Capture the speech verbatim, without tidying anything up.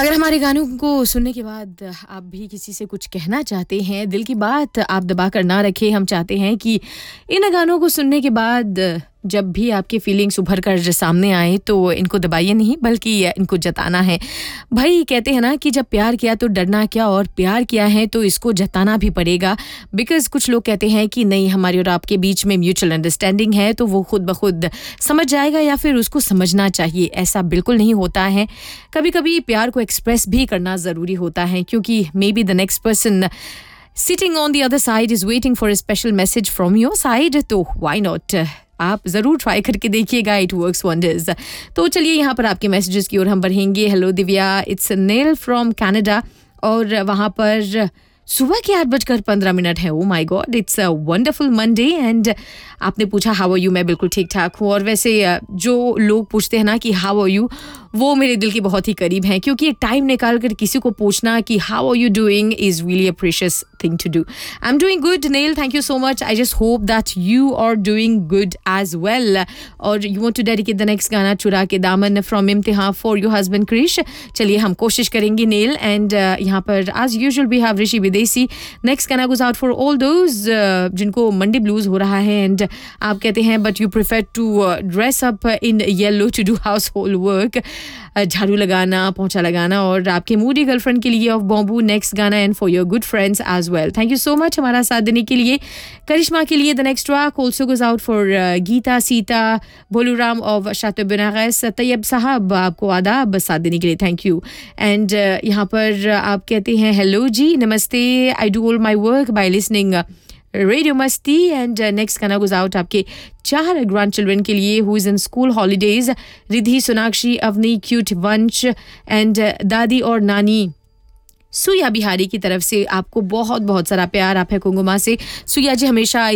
अगर हमारे गानों को सुनने के बाद आप भी किसी से कुछ कहना चाहते हैं, दिल की बात आप दबा कर ना रखें। हम चाहते हैं कि इन गानों को सुनने के बाद जब भी आपकी फीलिंग्स उभर कर सामने आए तो इनको दबाइए नहीं बल्कि इनको जताना है। भाई कहते हैं ना कि जब प्यार किया तो डरना क्या, और प्यार किया है तो इसको जताना भी पड़ेगा। बिकॉज कुछ लोग कहते हैं कि नहीं, हमारे और आपके बीच में म्यूचुअल अंडरस्टैंडिंग है तो वो खुद ब खुद समझ जाएगा या फिर उसको समझना चाहिए। ऐसा बिल्कुल नहीं होता है। कभी कभी प्यार को एक्सप्रेस भी करना ज़रूरी होता है, क्योंकि may be the next person sitting on the other side is waiting for a special message from your side, तो why not? आप ज़रूर ट्राई करके देखिएगा, इट वर्क्स वंडर्स। तो चलिए यहाँ पर आपके मैसेजेस की ओर हम बढ़ेंगे। Hello Divya, it's nail from Canada, और वहाँ पर सुबह के आठ बजकर पंद्रह मिनट है। Oh my God, it's a wonderful Monday. And आपने पूछा हाउ आर यू, मैं बिल्कुल ठीक ठाक हूँ। और वैसे जो लोग पूछते हैं ना कि हाउ आर यू, वो मेरे दिल के बहुत ही करीब हैं, क्योंकि एक टाइम निकाल कर किसी को पूछना कि how are you doing is really a precious thing to do. I am doing good nail, thank you so much. I just hope that you are doing good as well. और you want to dedicate the next गाना चुरा के दामन from इम्तिहान for your husband Krrish. चलिए हम कोशिश करेंगे नेल। एंड uh, यहाँ पर एज यूजुअल वी हैव ऋषि विदेशी। नेक्स्ट गाना goes out for all those जिनको मंडे ब्लूज हो रहा है एंड आप कहते हैं but you prefer to dress up in yellow to do house hold work, झाड़ू लगाना, पोंछा लगाना, और आपके मूडी गर्लफ्रेंड के लिए ऑफ बॉम्बू नेक्स्ट गाना and for your good friends as well. Thank you so much हमारा साथ देने के लिए। करिश्मा के लिए the next track also goes out for Gita Sita Boluram of शातो Banaras. Tayyab साहब, आपको आदाब साथ देने के लिए थैंक यू। एंड यहाँ पर आप कहते हैं हेलो जी, नमस्ते, I do all my work by listening radio मस्ती। एंड नेक्स्ट गाना गोज आउट आपके चार ग्रैंड चिल्ड्रन के लिए who is in school holidays, Riddhi, Sonakshi, Avani, cute वंश एंड दादी और नानी सुया बिहारी की तरफ से आपको बहुत बहुत सारा प्यार। आप है कुंगुमा से। सुया जी हमेशा